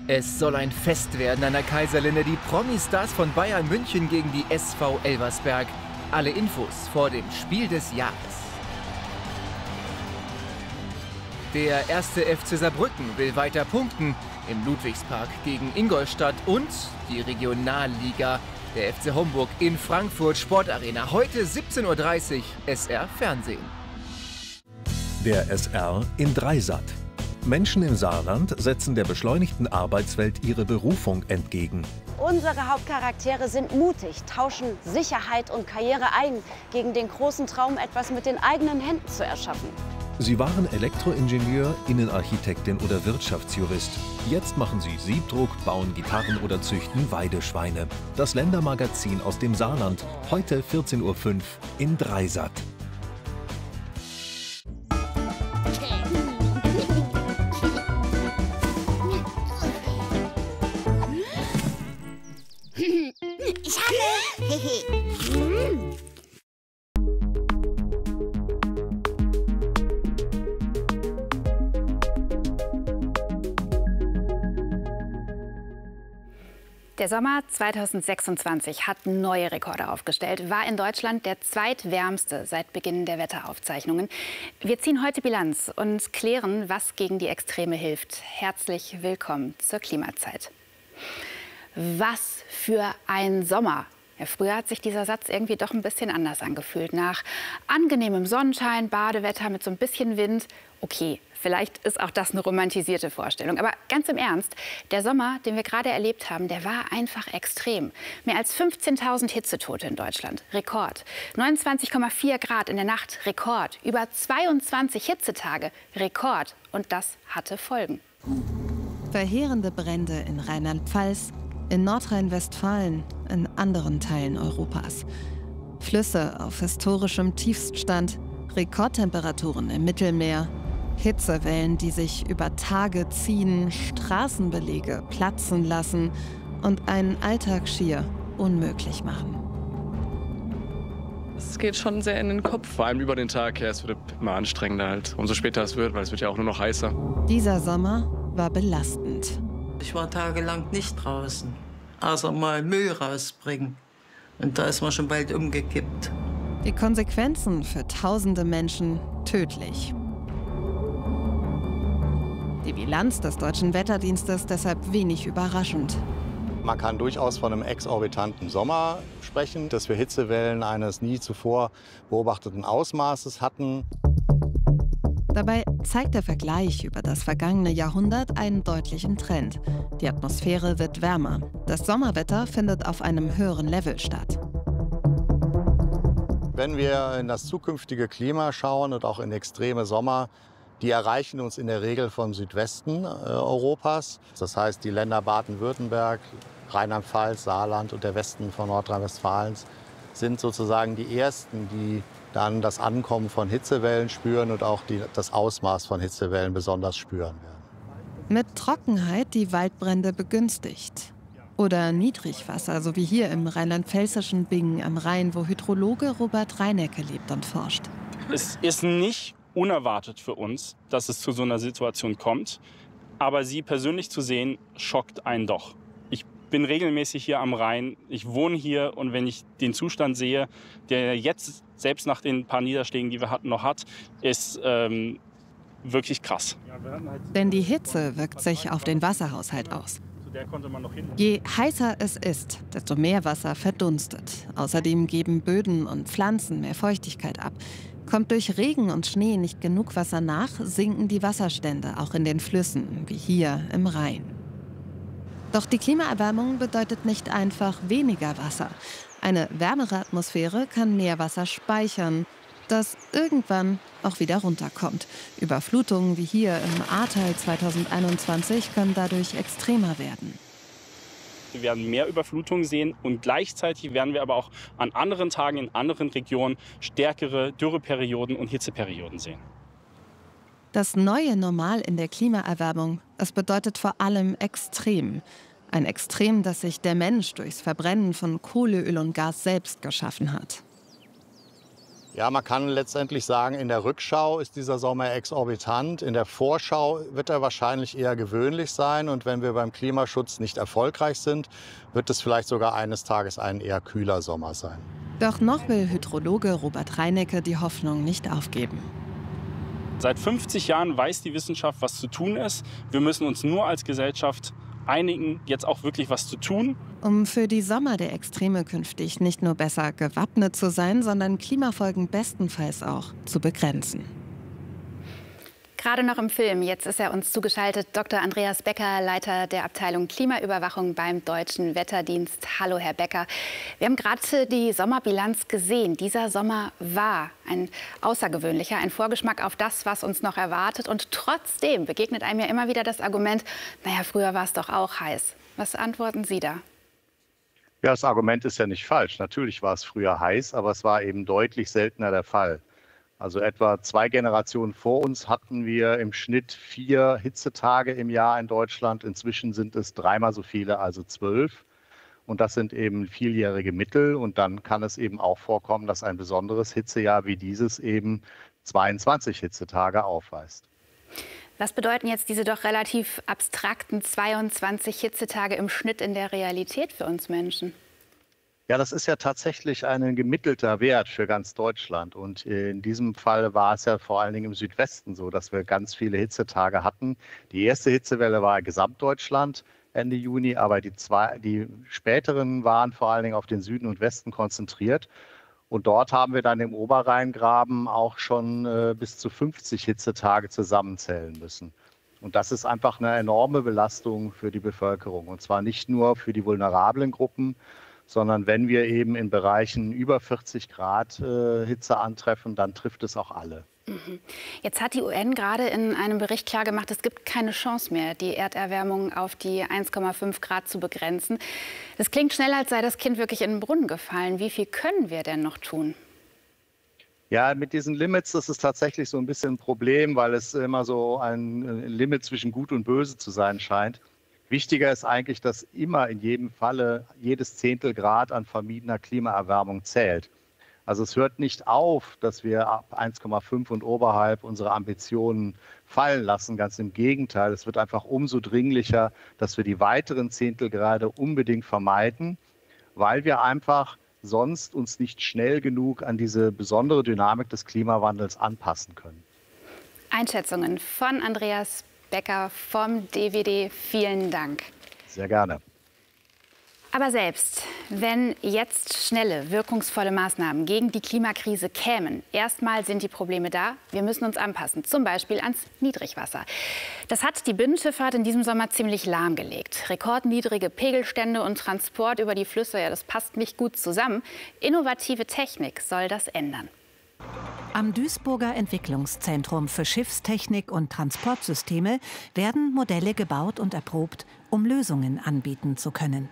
Es soll ein Fest werden an der Kaiserlinde. Die Promi-Stars von Bayern München gegen die SV Elversberg. Alle Infos vor dem Spiel des Jahres. Der erste FC Saarbrücken will weiter punkten im Ludwigspark gegen Ingolstadt und die Regionalliga. Der FC Homburg in Frankfurt Sportarena. Heute 17:30 Uhr SR Fernsehen. Der SR in Dreisat. Menschen im Saarland setzen der beschleunigten Arbeitswelt ihre Berufung entgegen. Unsere Hauptcharaktere sind mutig, tauschen Sicherheit und Karriere ein, gegen den großen Traum, etwas mit den eigenen Händen zu erschaffen. Sie waren Elektroingenieur, Innenarchitektin oder Wirtschaftsjurist. Jetzt machen sie Siebdruck, bauen Gitarren oder züchten Weideschweine. Das Ländermagazin aus dem Saarland, heute 14:05 Uhr in Dreisat. Ich habe... Der Sommer 2026 hat neue Rekorde aufgestellt, war in Deutschland der zweitwärmste seit Beginn der Wetteraufzeichnungen. Wir ziehen heute Bilanz und klären, was gegen die Extreme hilft. Herzlich willkommen zur Klimazeit. Was für ein Sommer! Ja, früher hat sich dieser Satz irgendwie doch ein bisschen anders angefühlt. Nach angenehmem Sonnenschein, Badewetter mit so ein bisschen Wind. Okay, vielleicht ist auch das eine romantisierte Vorstellung. Aber ganz im Ernst, der Sommer, den wir gerade erlebt haben, der war einfach extrem. Mehr als 15.000 Hitzetote in Deutschland. Rekord. 29,4 Grad in der Nacht. Rekord. Über 22 Hitzetage. Rekord. Und das hatte Folgen. Verheerende Brände in Rheinland-Pfalz, in Nordrhein-Westfalen, in anderen Teilen Europas. Flüsse auf historischem Tiefststand, Rekordtemperaturen im Mittelmeer, Hitzewellen, die sich über Tage ziehen, Straßenbelege platzen lassen und einen Alltag schier unmöglich machen. Es geht schon sehr in den Kopf. Vor allem über den Tag, ja, es wird immer anstrengender halt. Umso später es wird, weil es wird ja auch nur noch heißer. Dieser Sommer war belastend. Ich war tagelang nicht draußen, außer mal Müll rausbringen. Und da ist man schon bald umgekippt. Die Konsequenzen für tausende Menschen tödlich. Die Bilanz des Deutschen Wetterdienstes deshalb wenig überraschend. Man kann durchaus von einem exorbitanten Sommer sprechen, dass wir Hitzewellen eines nie zuvor beobachteten Ausmaßes hatten. Dabei zeigt der Vergleich über das vergangene Jahrhundert einen deutlichen Trend. Die Atmosphäre wird wärmer. Das Sommerwetter findet auf einem höheren Level statt. Wenn wir in das zukünftige Klima schauen und auch in extreme Sommer, die erreichen uns in der Regel vom Südwesten Europas. Das heißt, die Länder Baden-Württemberg, Rheinland-Pfalz, Saarland und der Westen von Nordrhein-Westfalen sind sozusagen die ersten, die dann das Ankommen von Hitzewellen spüren und auch das Ausmaß von Hitzewellen besonders spüren werden. Mit Trockenheit die Waldbrände begünstigt. Oder Niedrigwasser, so wie hier im rheinland-pfälzischen Bingen am Rhein, wo Hydrologe Robert Reinecke lebt und forscht. Es ist nicht unerwartet für uns, dass es zu so einer Situation kommt. Aber sie persönlich zu sehen, schockt einen doch. Ich bin regelmäßig hier am Rhein, ich wohne hier und wenn ich den Zustand sehe, der jetzt selbst nach den paar Niederschlägen, die wir hatten, noch hat, ist wirklich krass. Denn die Hitze wirkt sich auf den Wasserhaushalt aus. Je heißer es ist, desto mehr Wasser verdunstet. Außerdem geben Böden und Pflanzen mehr Feuchtigkeit ab. Kommt durch Regen und Schnee nicht genug Wasser nach, sinken die Wasserstände auch in den Flüssen, wie hier im Rhein. Doch die Klimaerwärmung bedeutet nicht einfach weniger Wasser. Eine wärmere Atmosphäre kann mehr Wasser speichern, das irgendwann auch wieder runterkommt. Überflutungen wie hier im Ahrtal 2021 können dadurch extremer werden. Wir werden mehr Überflutungen sehen und gleichzeitig werden wir aber auch an anderen Tagen in anderen Regionen stärkere Dürreperioden und Hitzeperioden sehen. Das neue Normal in der Klimaerwärmung, es bedeutet vor allem Extrem. Ein Extrem, das sich der Mensch durchs Verbrennen von Kohle, Öl und Gas selbst geschaffen hat. Ja, man kann letztendlich sagen, in der Rückschau ist dieser Sommer exorbitant. In der Vorschau wird er wahrscheinlich eher gewöhnlich sein. Und wenn wir beim Klimaschutz nicht erfolgreich sind, wird es vielleicht sogar eines Tages ein eher kühler Sommer sein. Doch noch will Hydrologe Robert Reinecke die Hoffnung nicht aufgeben. Seit 50 Jahren weiß die Wissenschaft, was zu tun ist. Wir müssen uns nur als Gesellschaft einigen, jetzt auch wirklich was zu tun. Um für die Sommer der Extreme künftig nicht nur besser gewappnet zu sein, sondern Klimafolgen bestenfalls auch zu begrenzen. Gerade noch im Film, jetzt ist er uns zugeschaltet, Dr. Andreas Becker, Leiter der Abteilung Klimaüberwachung beim Deutschen Wetterdienst. Hallo, Herr Becker. Wir haben gerade die Sommerbilanz gesehen. Dieser Sommer war ein außergewöhnlicher, ein Vorgeschmack auf das, was uns noch erwartet. Und trotzdem begegnet einem ja immer wieder das Argument, naja, früher war es doch auch heiß. Was antworten Sie da? Ja, das Argument ist ja nicht falsch. Natürlich war es früher heiß, aber es war eben deutlich seltener der Fall. Also etwa 2 Generationen vor uns hatten wir im Schnitt 4 Hitzetage im Jahr in Deutschland. Inzwischen sind es 3-mal so viele, also 12. Und das sind eben vieljährige Mittel. Und dann kann es eben auch vorkommen, dass ein besonderes Hitzejahr wie dieses eben 22 Hitzetage aufweist. Was bedeuten jetzt diese doch relativ abstrakten 22 Hitzetage im Schnitt in der Realität für uns Menschen? Ja, das ist ja tatsächlich ein gemittelter Wert für ganz Deutschland. Und in diesem Fall war es ja vor allen Dingen im Südwesten so, dass wir ganz viele Hitzetage hatten. Die erste Hitzewelle war in Gesamtdeutschland Ende Juni, aber die späteren waren vor allen Dingen auf den Süden und Westen konzentriert. Und dort haben wir dann im Oberrheingraben auch schon bis zu 50 Hitzetage zusammenzählen müssen. Und das ist einfach eine enorme Belastung für die Bevölkerung. Und zwar nicht nur für die vulnerablen Gruppen, sondern wenn wir eben in Bereichen über 40 Grad Hitze antreffen, dann trifft es auch alle. Jetzt hat die UN gerade in einem Bericht klargemacht, es gibt keine Chance mehr, die Erderwärmung auf die 1,5 Grad zu begrenzen. Das klingt schnell, als sei das Kind wirklich in den Brunnen gefallen. Wie viel können wir denn noch tun? Ja, mit diesen Limits, das ist tatsächlich so ein bisschen ein Problem, weil es immer so ein Limit zwischen Gut und Böse zu sein scheint. Wichtiger ist eigentlich, dass immer in jedem Falle jedes Zehntel Grad an vermiedener Klimaerwärmung zählt. Also es hört nicht auf, dass wir ab 1,5 und oberhalb unsere Ambitionen fallen lassen. Ganz im Gegenteil, es wird einfach umso dringlicher, dass wir die weiteren Zehntelgrade unbedingt vermeiden, weil wir einfach sonst uns nicht schnell genug an diese besondere Dynamik des Klimawandels anpassen können. Einschätzungen von Andreas Becker vom DWD. Vielen Dank. Sehr gerne. Aber selbst wenn jetzt schnelle, wirkungsvolle Maßnahmen gegen die Klimakrise kämen, erstmal sind die Probleme da. Wir müssen uns anpassen, zum Beispiel ans Niedrigwasser. Das hat die Binnenschifffahrt in diesem Sommer ziemlich lahmgelegt. Rekordniedrige Pegelstände und Transport über die Flüsse, ja, das passt nicht gut zusammen. Innovative Technik soll das ändern. Am Duisburger Entwicklungszentrum für Schiffstechnik und Transportsysteme werden Modelle gebaut und erprobt, um Lösungen anbieten zu können.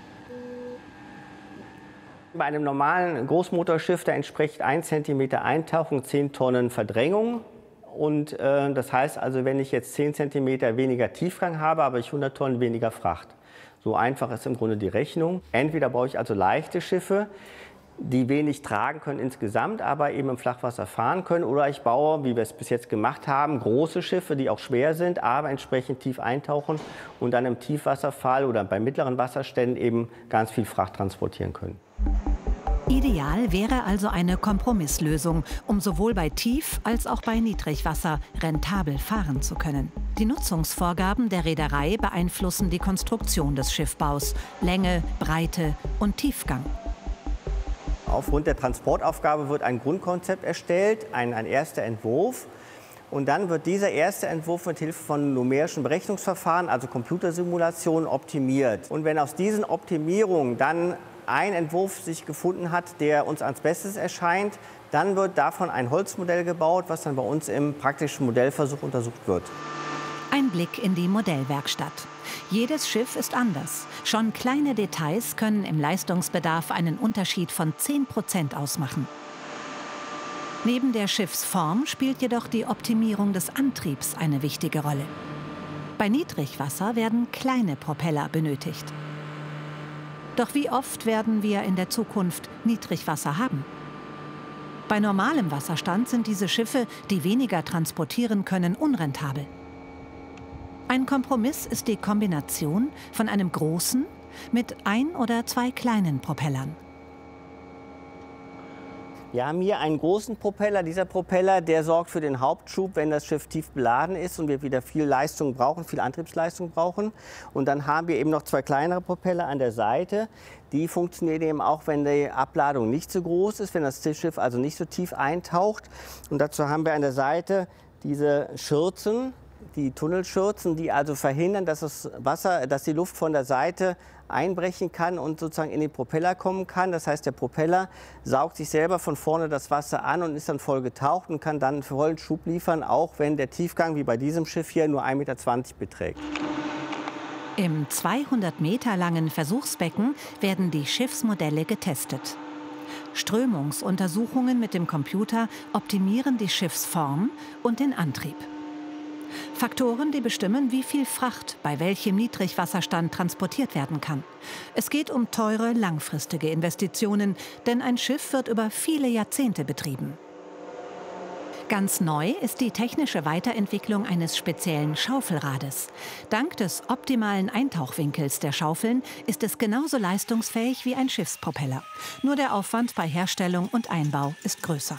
Bei einem normalen Großmotorschiff, da entspricht 1 cm Eintauchung 10 Tonnen Verdrängung. Und das heißt also, wenn ich jetzt 10 cm weniger Tiefgang habe, habe ich 100 Tonnen weniger Fracht. So einfach ist im Grunde die Rechnung. Entweder baue ich also leichte Schiffe, die wenig tragen können insgesamt, aber eben im Flachwasser fahren können. Oder ich baue, wie wir es bis jetzt gemacht haben, große Schiffe, die auch schwer sind, aber entsprechend tief eintauchen und dann im Tiefwasserfall oder bei mittleren Wasserständen eben ganz viel Fracht transportieren können. Ideal wäre also eine Kompromisslösung, um sowohl bei Tief- als auch bei Niedrigwasser rentabel fahren zu können. Die Nutzungsvorgaben der Reederei beeinflussen die Konstruktion des Schiffbaus, Länge, Breite und Tiefgang. Aufgrund der Transportaufgabe wird ein Grundkonzept erstellt, ein erster Entwurf. Und dann wird dieser erste Entwurf mit Hilfe von numerischen Berechnungsverfahren, also Computersimulationen, optimiert. Und wenn aus diesen Optimierungen dann ein Entwurf sich gefunden hat, der uns als Bestes erscheint, dann wird davon ein Holzmodell gebaut, was dann bei uns im praktischen Modellversuch untersucht wird. Ein Blick in die Modellwerkstatt. Jedes Schiff ist anders. Schon kleine Details können im Leistungsbedarf einen Unterschied von 10% ausmachen. Neben der Schiffsform spielt jedoch die Optimierung des Antriebs eine wichtige Rolle. Bei Niedrigwasser werden kleine Propeller benötigt. Doch wie oft werden wir in der Zukunft Niedrigwasser haben? Bei normalem Wasserstand sind diese Schiffe, die weniger transportieren können, unrentabel. Ein Kompromiss ist die Kombination von einem großen mit 1 oder 2 kleinen Propellern. Wir haben hier einen großen Propeller. Dieser Propeller, der sorgt für den Hauptschub, wenn das Schiff tief beladen ist und wir wieder viel Leistung brauchen, viel Antriebsleistung brauchen. Und dann haben wir eben noch 2 kleinere Propeller an der Seite. Die funktionieren eben auch, wenn die Abladung nicht so groß ist, wenn das Schiff also nicht so tief eintaucht. Und dazu haben wir an der Seite diese Schürzen, die Tunnelschürzen, die also verhindern, dass die Luft von der Seite einbrechen kann und sozusagen in den Propeller kommen kann. Das heißt, der Propeller saugt sich selber von vorne das Wasser an und ist dann voll getaucht und kann dann vollen Schub liefern, auch wenn der Tiefgang, wie bei diesem Schiff hier, nur 1,20 Meter beträgt. Im 200 Meter langen Versuchsbecken werden die Schiffsmodelle getestet. Strömungsuntersuchungen mit dem Computer optimieren die Schiffsform und den Antrieb. Faktoren, die bestimmen, wie viel Fracht bei welchem Niedrigwasserstand transportiert werden kann. Es geht um teure, langfristige Investitionen, denn ein Schiff wird über viele Jahrzehnte betrieben. Ganz neu ist die technische Weiterentwicklung eines speziellen Schaufelrades. Dank des optimalen Eintauchwinkels der Schaufeln ist es genauso leistungsfähig wie ein Schiffspropeller. Nur der Aufwand bei Herstellung und Einbau ist größer.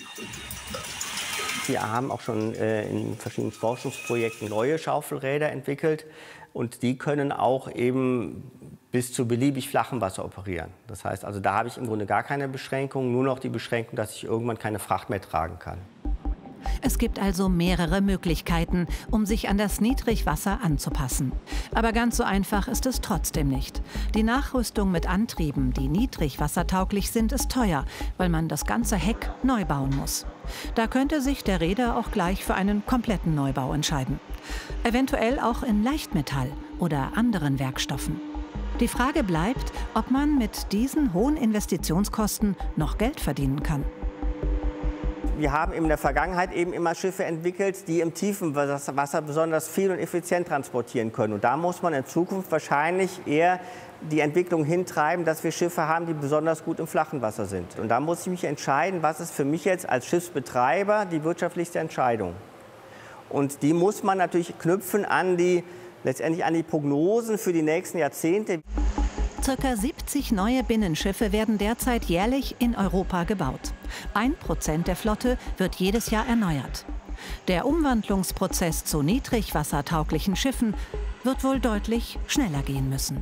Wir haben auch schon in verschiedenen Forschungsprojekten neue Schaufelräder entwickelt und die können auch eben bis zu beliebig flachem Wasser operieren. Das heißt, also da habe ich im Grunde gar keine Beschränkung, nur noch die Beschränkung, dass ich irgendwann keine Fracht mehr tragen kann. Es gibt also mehrere Möglichkeiten, um sich an das Niedrigwasser anzupassen. Aber ganz so einfach ist es trotzdem nicht. Die Nachrüstung mit Antrieben, die niedrigwassertauglich sind, ist teuer, weil man das ganze Heck neu bauen muss. Da könnte sich der Reeder auch gleich für einen kompletten Neubau entscheiden. Eventuell auch in Leichtmetall oder anderen Werkstoffen. Die Frage bleibt, ob man mit diesen hohen Investitionskosten noch Geld verdienen kann. Wir haben in der Vergangenheit eben immer Schiffe entwickelt, die im tiefen Wasser besonders viel und effizient transportieren können. Und da muss man in Zukunft wahrscheinlich eher die Entwicklung hintreiben, dass wir Schiffe haben, die besonders gut im flachen Wasser sind. Und da muss ich mich entscheiden, was ist für mich jetzt als Schiffsbetreiber die wirtschaftlichste Entscheidung. Und die muss man natürlich knüpfen letztendlich an die Prognosen für die nächsten Jahrzehnte. Circa 70 neue Binnenschiffe werden derzeit jährlich in Europa gebaut. 1% der Flotte wird jedes Jahr erneuert. Der Umwandlungsprozess zu niedrigwassertauglichen Schiffen wird wohl deutlich schneller gehen müssen.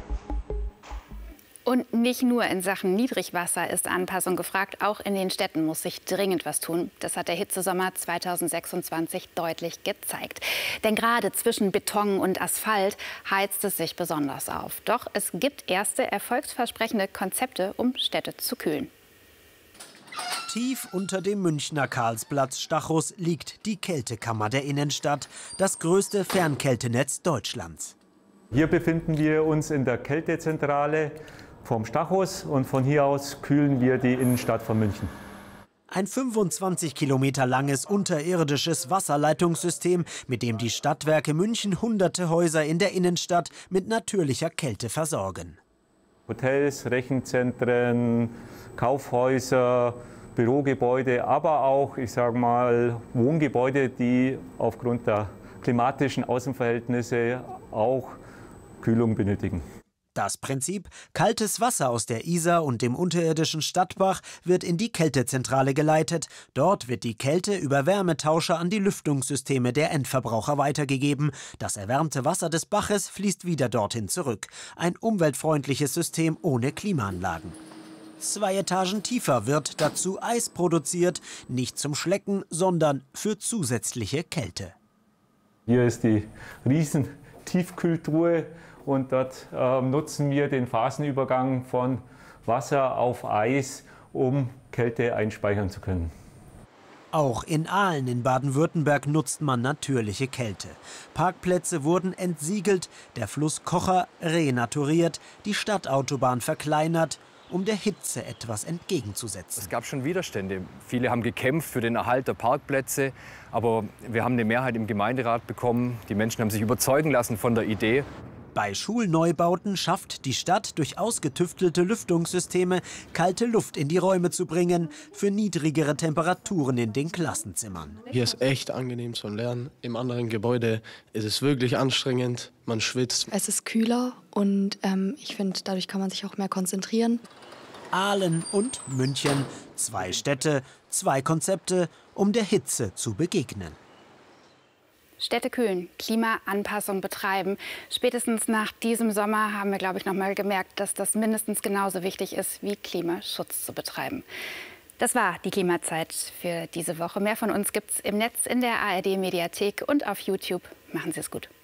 Und nicht nur in Sachen Niedrigwasser ist Anpassung gefragt, auch in den Städten muss sich dringend was tun. Das hat der Hitzesommer 2026 deutlich gezeigt. Denn gerade zwischen Beton und Asphalt heizt es sich besonders auf. Doch es gibt erste erfolgsversprechende Konzepte, um Städte zu kühlen. Tief unter dem Münchner Karlsplatz Stachus liegt die Kältekammer der Innenstadt, das größte Fernkältenetz Deutschlands. Hier befinden wir uns in der Kältezentrale vom Stachus und von hier aus kühlen wir die Innenstadt von München. Ein 25 Kilometer langes unterirdisches Wasserleitungssystem, mit dem die Stadtwerke München hunderte Häuser in der Innenstadt mit natürlicher Kälte versorgen. Hotels, Rechenzentren, Kaufhäuser, Bürogebäude, aber auch, ich sage mal, Wohngebäude, die aufgrund der klimatischen Außenverhältnisse auch Kühlung benötigen. Das Prinzip: kaltes Wasser aus der Isar und dem unterirdischen Stadtbach wird in die Kältezentrale geleitet. Dort wird die Kälte über Wärmetauscher an die Lüftungssysteme der Endverbraucher weitergegeben. Das erwärmte Wasser des Baches fließt wieder dorthin zurück. Ein umweltfreundliches System ohne Klimaanlagen. 2 Etagen tiefer wird dazu Eis produziert, nicht zum Schlecken, sondern für zusätzliche Kälte. Hier ist die riesen Tiefkühltruhe. Und dort nutzen wir den Phasenübergang von Wasser auf Eis, um Kälte einspeichern zu können. Auch in Aalen in Baden-Württemberg nutzt man natürliche Kälte. Parkplätze wurden entsiegelt, der Fluss Kocher renaturiert, die Stadtautobahn verkleinert, um der Hitze etwas entgegenzusetzen. Es gab schon Widerstände. Viele haben gekämpft für den Erhalt der Parkplätze. Aber wir haben eine Mehrheit im Gemeinderat bekommen. Die Menschen haben sich überzeugen lassen von der Idee. Bei Schulneubauten schafft die Stadt durch ausgetüftelte Lüftungssysteme kalte Luft in die Räume zu bringen, für niedrigere Temperaturen in den Klassenzimmern. Hier ist echt angenehm zum Lernen. Im anderen Gebäude ist es wirklich anstrengend, man schwitzt. Es ist kühler und ich finde, dadurch kann man sich auch mehr konzentrieren. Aalen und München, 2 Städte, 2 Konzepte, um der Hitze zu begegnen. Städte kühlen, Klimaanpassung betreiben. Spätestens nach diesem Sommer haben wir, glaube ich, noch mal gemerkt, dass das mindestens genauso wichtig ist, wie Klimaschutz zu betreiben. Das war die Klimazeit für diese Woche. Mehr von uns gibt's im Netz, in der ARD-Mediathek und auf YouTube. Machen Sie es gut.